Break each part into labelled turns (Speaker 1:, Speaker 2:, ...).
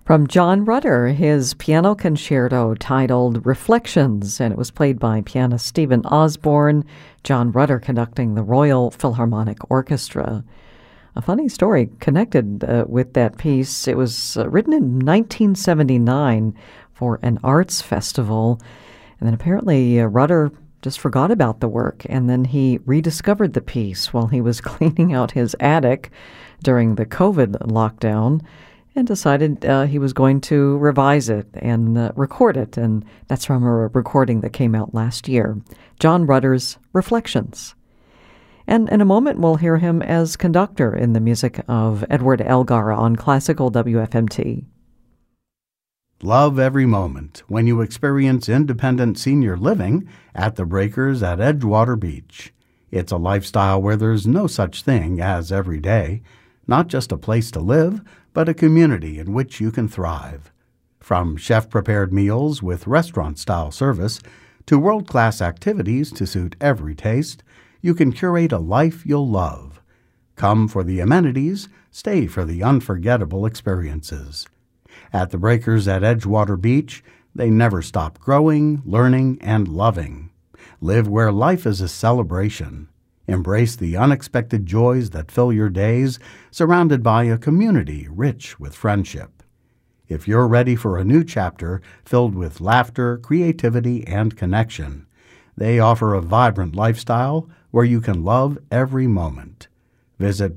Speaker 1: From John Rutter, his piano concerto titled Reflections, and it was played by pianist Stephen Osborne, John Rutter conducting the Royal Philharmonic Orchestra. A funny story connected with that piece. It was written in 1979 for an arts festival, and then apparently Rutter just forgot about the work, and then he rediscovered the piece while he was cleaning out his attic during the COVID lockdown, and decided he was going to revise it and record it, and that's from a recording that came out last year, John Rutter's Reflections. And in a moment, we'll hear him as conductor in the music of Edward Elgar on Classical WFMT.
Speaker 2: Love every moment when you experience independent senior living at the Breakers at Edgewater Beach. It's a lifestyle where there's no such thing as every day, not just a place to live, but a community in which you can thrive. From chef-prepared meals with restaurant-style service to world-class activities to suit every taste, you can curate a life you'll love. Come for the amenities, stay for the unforgettable experiences. At the Breakers at Edgewater Beach, they never stop growing, learning, and loving. Live where life is a celebration. Embrace the unexpected joys that fill your days, surrounded by a community rich with friendship. If you're ready for a new chapter filled with laughter, creativity, and connection, they offer a vibrant lifestyle where you can love every moment. Visit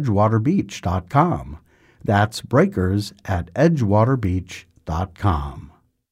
Speaker 2: breakersadedgewaterbeach.com. That's breakersadedgewaterbeach.com.